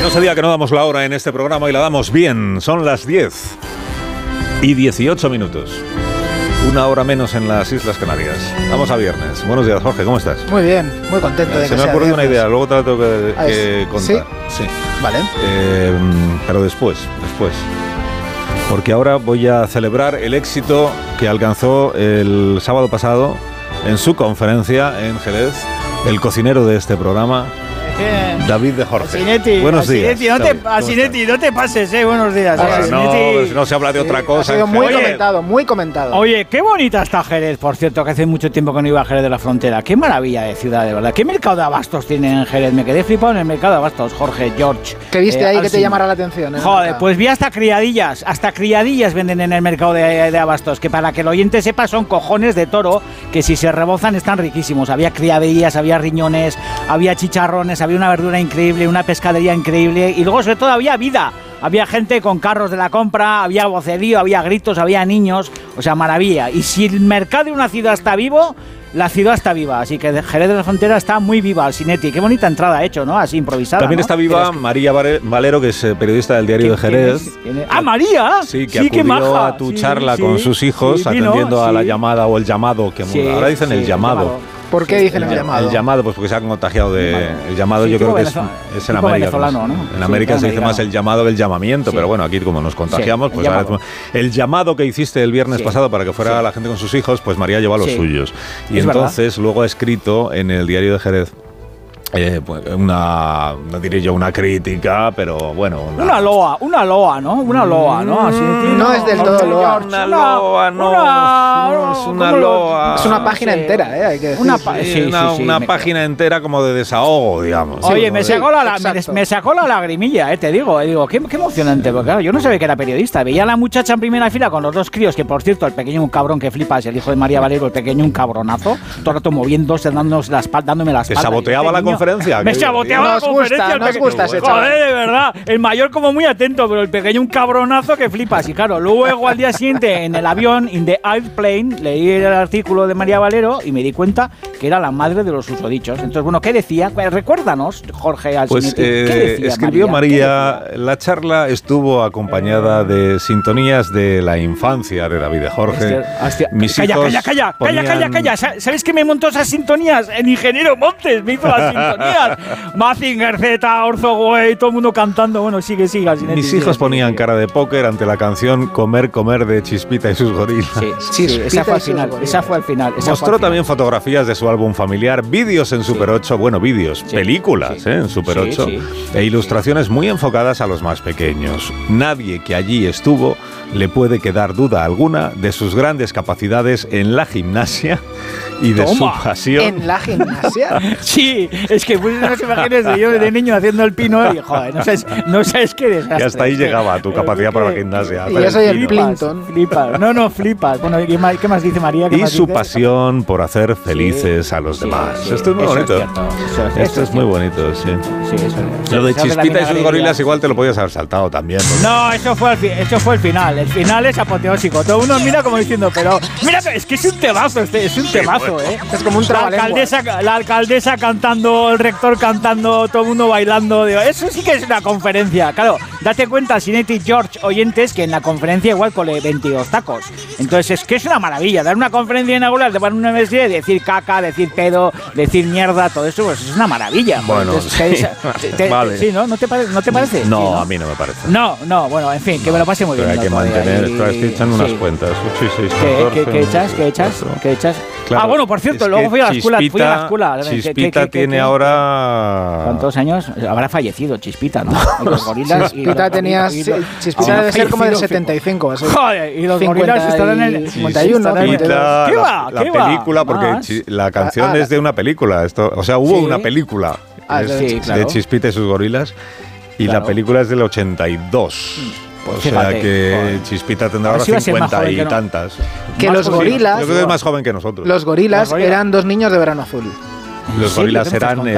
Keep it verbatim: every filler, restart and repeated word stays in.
No se diga que no damos la hora en este programa y la damos bien. Son las diez y dieciocho minutos. Una hora menos en las Islas Canarias. Vamos a viernes. Buenos días, Jorge, ¿cómo estás? Muy bien, muy contento de que Se me sea ha ocurrido una viernes. idea, luego te la tengo que, Ah, que contar. ¿sí? Sí. Vale. Eh, pero después, después. Porque ahora voy a celebrar el éxito que alcanzó el sábado pasado en su conferencia en Jerez, el cocinero de este programa, David de Jorge. Asinetti, Buenos días. Asinetti, no te, David, ¿cómo Asinetti, no te pases, eh. Buenos días. estás? eh, Ahora no, Asinetti. pues no se habla de otra Sí, cosa. Ha sido en muy Jerez. comentado, muy comentado. Oye, qué bonita está Jerez, por cierto, que hace mucho tiempo que no iba a Jerez de la Frontera. Qué maravilla de ciudad, de verdad. ¿Qué mercado de abastos tienen en Jerez? Me quedé flipado en el mercado de abastos, Jorge, George. ¿Qué viste eh, ahí que te Alsina. llamara la atención? eh? Joder, pues vi hasta criadillas, hasta criadillas venden en el mercado de, de abastos, que para que el oyente sepa son cojones de toro, que si se rebozan están riquísimos. Había criadillas, había riñones, había chicharrones, había una verdura increíble, una pescadería increíble y luego sobre todo había vida. Había gente con carros de la compra, había vocerío, había gritos, había niños, o sea, maravilla. Y si el mercado de una ciudad está vivo, la ciudad está viva, así que Jerez de la Frontera está muy viva, Alsinetti. Qué bonita entrada ha hecho, ¿no? Así improvisada. También ¿no? está viva Pero es que- María Vare- Valero, que es eh, periodista del Diario de ¿Quién Jerez. es? ¿Quién es? ¡Ah, María! Sí, que qué acudió maja. a tu Sí, charla sí, con sus hijos, sí, vino, atendiendo a la sí. llamada o el llamado, que Sí, ahora dicen sí, el el llamado. llamado. ¿Por qué dicen el El llamado? El llamado, pues porque se han contagiado de... Llamado. El llamado Sí, yo creo tipo que es, venezolano, es en tipo América. venezolano, ¿no? En Sí, América tipo se dice más americano. el llamado que el llamamiento, Sí. pero bueno, aquí como nos contagiamos, Sí, pues el ahora llamado. el llamado que hiciste el viernes Sí. pasado para que fuera Sí. la gente con sus hijos, pues María lleva los Sí. suyos. Y Es entonces luego ha escrito en el Diario de Jerez Eh, pues una, no diré yo una crítica, pero bueno. Una, Una loa, una loa, ¿no? Una loa, ¿no? Así, no es del todo loa. Una loa, no. Una, no es una ¿cómo lo- loa. Es una página Sí. entera, ¿eh? Hay que decir. Una pa- Sí, sí, una sí, sí, una me página entera como de desahogo, digamos. Oye, Sí, me, sí. sacó la, la- me, exacto. me sacó la lagrimilla, eh, te digo. eh, digo qué, qué emocionante, porque claro, yo no sabía que era periodista. Veía a la muchacha en primera fila con los dos críos, que por cierto, el pequeño un cabrón que flipas, el hijo de María Valero, el pequeño un cabronazo, todo el rato moviéndose, dándonos la espalda, dándome la ¿Te espalda. saboteaba Y este la niño- conferencia? Me Qué saboteaba la Nos gusta, conferencia. el nos peque- gusta ese chaval. Joder, de verdad. El mayor como muy atento, pero el pequeño un cabronazo que flipas. Y claro, luego al día siguiente en el avión, in the airplane, leí el artículo de María Valero y me di cuenta que era la madre de los susodichos. Entonces, bueno, ¿qué decía? Pues, recuérdanos, Jorge Pues Alsinetti. ¿Qué eh, decía escribió ¿Qué María, decía? la charla estuvo acompañada de sintonías de la infancia de David de Jorge. Hostia, hostia. Mis calla, hijos calla, calla, calla, calla, ponían- calla. Sa- ¿Sabes qué me montó esas sintonías? El ingeniero Montes me hizo las sintonías. Mazinger Z, Orzo Güey, todo el mundo cantando. Bueno, sigue, sigue. Alsinetti, Mis sigue, hijos sigue, ponían sigue. cara de póker ante la canción Comer, Comer de Chispita y sus gorilas. Sí, sí, Chispita esa fue y al sus final. gorilas. Esa fue al final. esa fue Mostró al final. también fotografías de su álbum familiar, vídeos en Super ocho, bueno, vídeos, Sí, películas sí, ¿eh? en Super sí, ocho, sí. e ilustraciones muy enfocadas a los más pequeños. Nadie que allí estuvo le puede quedar duda alguna de sus grandes capacidades en la gimnasia y de Toma, su pasión. En la gimnasia. Sí, es que puse unas imágenes de yo de niño haciendo el pino y joder, no sabes, no sabes qué desastre. Que hasta ahí es que- llegaba tu capacidad para la gimnasia. Y hacer yo soy el pino. Plinton. Flipas. No, no, flipas. Bueno, ¿qué más, qué más dice María? ¿Qué Y más su dice? pasión por hacer felices a los Sí, demás. sí, Esto es muy eso bonito. cierto, eso es- Esto eso es muy bonito, sí. Sí, eso es. Lo de Eso hace la Chispita y sus mina gorilas alegría. igual te lo podías haber saltado también. porque- No, eso fue, el fi- eso fue el final. El final es apoteósico. Todo uno mira como diciendo, pero mira, es que es un temazo, este, es un temazo, ¿eh? Es como un La trabalenguas. alcaldesa, la alcaldesa cantando, el rector cantando, todo el mundo bailando. Digo, eso sí que es una conferencia. Claro, date cuenta, Sinetti, George, oyentes, que en la conferencia igual cole veintidós tacos. Entonces es que es una maravilla. Dar una conferencia inaugural de una universidad, decir caca, decir pedo, decir mierda, todo eso, pues es una maravilla. Bueno, Entonces, sí. te- te- Vale. Sí, ¿no? ¿No te, pare- ¿no te parece? No, Sí, a mí no me parece. No, no, bueno, en fin, que me lo pase muy Pero bien. hay que el otro día mantener, y- esto estoy echando unas sí. cuentas. ocho y seis, ¿Qué, catorce, qué, qué echas? ¿Qué echas? cuatro. ¿Qué echas? Claro, Ah, bueno, por cierto, es luego que fui a la escuela. Fui a la escuela. ¿Qué- qué- Chispita qué- qué- tiene qué- ahora... ¿Cuántos años? Habrá fallecido Chispita, ¿no? Y los gorilas. y Chispita los- tenía. y los- Chispita Ah, debe ser como del fallecido, setenta y cinco. así. Joder, y los cincuenta gorilas estarán en el y cincuenta y uno, estarán en el- Chispita, ¿Qué la, va? la ¿Qué va? película, porque Más. chi- la canción Ah, es de una película. Esto, o sea, hubo Sí. una película Ah, es sí, de claro. Chispita y sus gorilas. Y Claro. la película es del ochenta y dos. Pues o sea fíjate, que joder. Chispita tendrá A ver ahora si va a ser más cincuenta joven y que no. tantas. Que Más los joven. gorilas. Yo creo que es más joven que nosotros. Los gorilas Los gorilas. eran dos niños de verano azul. Los ¿En serio? gorilas ¿Qué me estás eran el